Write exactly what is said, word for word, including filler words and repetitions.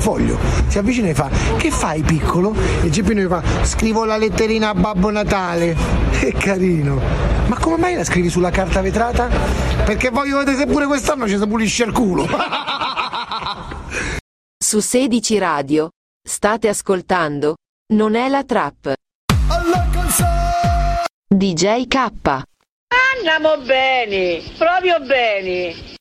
foglio, si avvicina e fa: che fai piccolo? E Geppino gli fa: scrivo la letterina a Babbo Natale. Che carino. Ma come mai la scrivi sulla carta vetrata? Perché voglio vedere se pure quest'anno ci si pulisce il culo. Su sedici Radio state ascoltando Non è la trap. D J K. Andiamo bene, proprio bene.